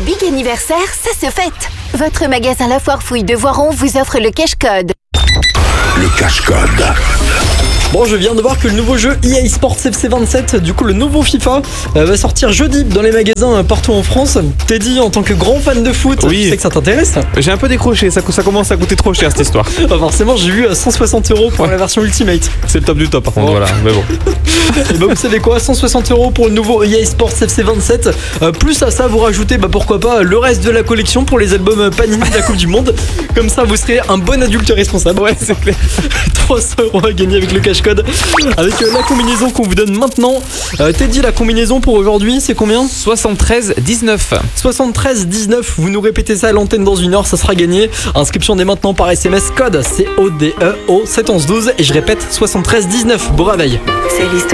big anniversaire, ça se fête. Votre magasin La Foire Fouille de Voiron vous offre le cash code. Le cash code. Bon, je viens de voir que le nouveau jeu EA Sports FC 27, du coup le nouveau FIFA, va sortir jeudi dans les magasins partout en France. Teddy, en tant que grand fan de foot, Oui. je sais que ça t'intéresse. J'ai un peu décroché, ça commence à coûter trop cher cette histoire. Forcément, j'ai vu 160 € pour la version Ultimate. C'est le top du top par contre, Oh. voilà. Mais bon. Et bah, vous savez quoi, 160 € pour le nouveau EA Sports FC 27. Plus à ça, vous rajoutez, pourquoi pas, le reste de la collection pour les albums Panini de la Coupe du Monde. Comme ça, vous serez un bon adulte responsable. Ouais, c'est clair. 300 € à gagner avec le cash code. Avec la combinaison qu'on vous donne maintenant. Teddy, la combinaison pour aujourd'hui, c'est combien ? 73-19. 73-19, vous nous répétez ça à l'antenne dans une heure, ça sera gagné. Inscription dès maintenant par SMS, code CODEO 71112 et je répète 73-19. Bon réveil. C'est l'histoire.